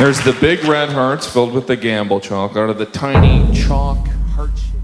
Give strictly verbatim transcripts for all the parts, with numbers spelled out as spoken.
There's the big red hearts filled with the gamble chalk out of the tiny chalk heart shape.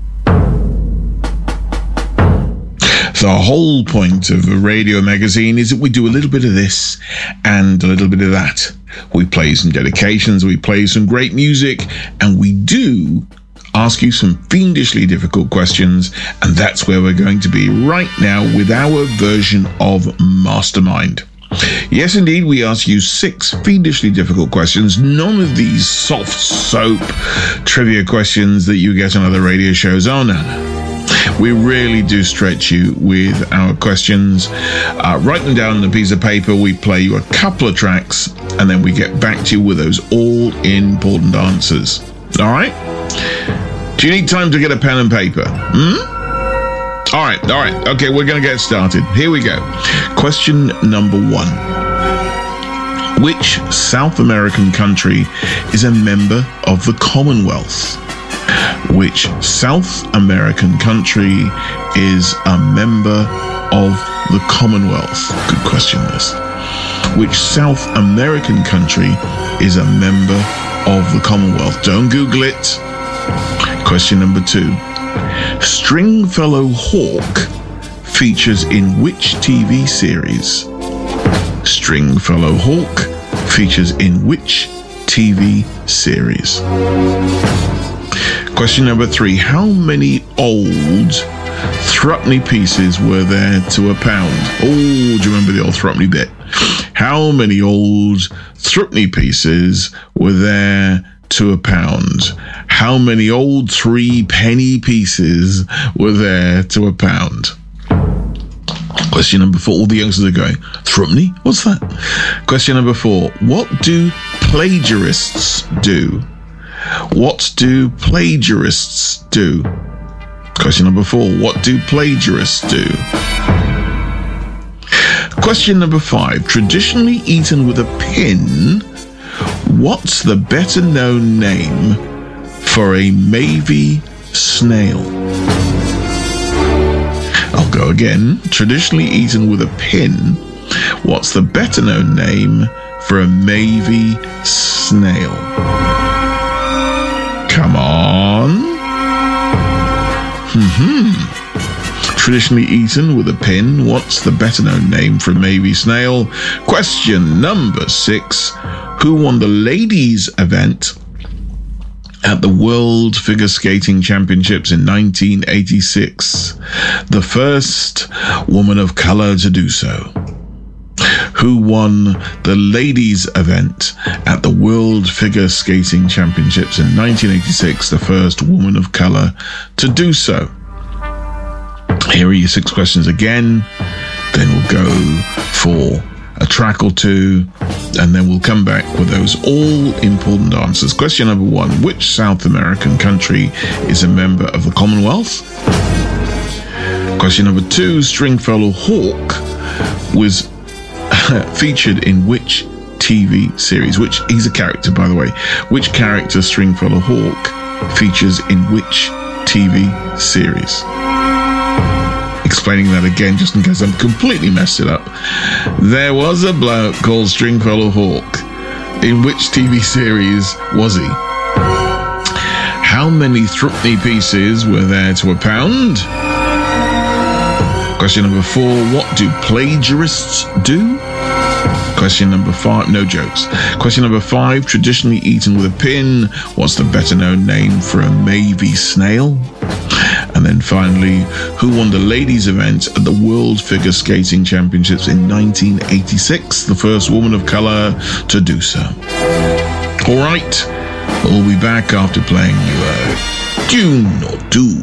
The whole point of a radio magazine is that we do a little bit of this and a little bit of that. We play some dedications, we play some great music, and we do ask you some fiendishly difficult questions, and that's where we're going to be right now with our version of Mastermind. Yes, indeed, we ask you six fiendishly difficult questions, none of these soft soap trivia questions that you get on other radio shows. Oh, no, no. We really do stretch you with our questions. Uh, write them down on a piece of paper. We play you a couple of tracks, and then we get back to you with those all-important answers. All right? Do you need time to get a pen and paper? Hmm? All right, all right. Okay, we're going to get started. Here we go. Question number one. Which South American country is a member of the Commonwealth? Which South American country is a member of the Commonwealth? Good question, this. Which South American country is a member of the Commonwealth? Don't Google it. Question number two. Stringfellow Hawk features in which T V series? Stringfellow Hawk features in which T V series? Question number three. How many old threepenny pieces were there to a pound? Oh, do you remember the old threepenny bit? How many old threepenny pieces were there to a pound? How many old three penny pieces were there to a pound? Question number four. All the youngsters are going, threepenny? What's that? Question number four. What do plagiarists do? What do plagiarists do? Question number four. What do plagiarists do? Question number five. Traditionally eaten with a pin, what's the better known name for a Mavie snail? I'll go again. Traditionally eaten with a pin, what's the better known name for a Mavie snail? Come on. Mm-hmm. Traditionally eaten with a pin, what's the better known name for a Mavie snail? Question number six. Who won the ladies' event at the World Figure Skating Championships in nineteen eighty-six? The first woman of color to do so. Who won the ladies' event at the World Figure Skating Championships in nineteen eighty-six? The first woman of color to do so. Here are your six questions again. Then we'll go for a track or two, and then we'll come back with those all-important answers. Question number one. Which South American country is a member of the Commonwealth? Question number two. Stringfellow Hawk was featured in which T V series? Which, he's a character, by the way. Which character, Stringfellow Hawk, features in which T V series? Explaining that again, just in case I've completely messed it up. There was a bloke called Stringfellow Hawk. In which T V series was he? How many threepenny pieces were there to a pound? Question number four. What do plagiarists do? Question number five. No jokes. Question number five. Traditionally eaten with a pin, what's the better known name for a Mavie snail? And then finally, who won the ladies' event at the World Figure Skating Championships in nineteen eighty-six? The first woman of color to do so. All right, we'll be back after playing you a tune or two.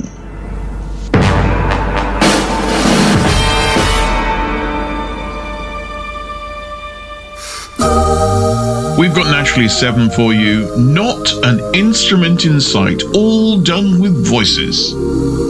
We've got Naturally seven for you. Not an instrument in sight, all done with voices.